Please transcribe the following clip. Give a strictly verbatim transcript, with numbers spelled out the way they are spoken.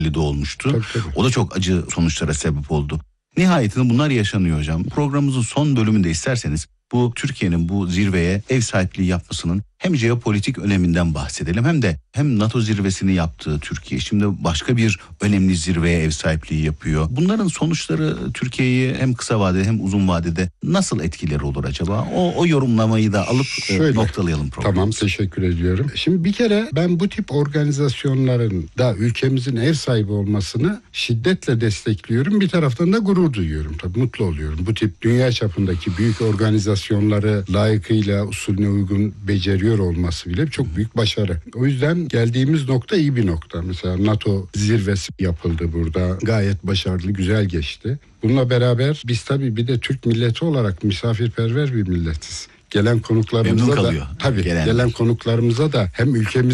de olmuştu. Tabii, tabii. O da çok acı sonuçlara sebep oldu. Nihayetinde bunlar yaşanıyor hocam. Programımızın son bölümünde isterseniz bu Türkiye'nin bu zirveye ev sahipliği yapmasının hem jeopolitik öneminden bahsedelim hem de hem NATO zirvesini yaptığı Türkiye şimdi başka bir önemli zirveye ev sahipliği yapıyor. Bunların sonuçları Türkiye'yi hem kısa vadede hem uzun vadede nasıl etkileri olur acaba? O, o yorumlamayı da alıp Şöyle, noktalayalım programı. Tamam, teşekkür ediyorum. Şimdi bir kere ben bu tip organizasyonların da ülkemizin ev sahibi olmasını şiddetle destekliyorum. Bir taraftan da gurur duyuyorum. Tabii mutlu oluyorum. Bu tip dünya çapındaki büyük organizasyonları layıkıyla usulüne uygun beceriyor olması bile çok büyük başarı. O yüzden geldiğimiz nokta iyi bir nokta. Mesela NATO zirvesi yapıldı burada. Gayet başarılı, güzel geçti. Bununla beraber biz tabii bir de Türk milleti olarak misafirperver bir milletiz. Gelen konuklarımıza da tabii gelen. gelen konuklarımıza da hem ülkemiz